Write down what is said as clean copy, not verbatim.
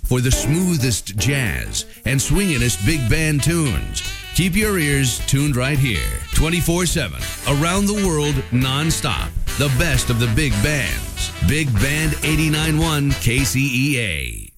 for the smoothest jazz and swingingest big band tunes. Keep your ears tuned right here, 24/7, around the world, nonstop. The best of the big bands. Big Band 89.1 KCEA.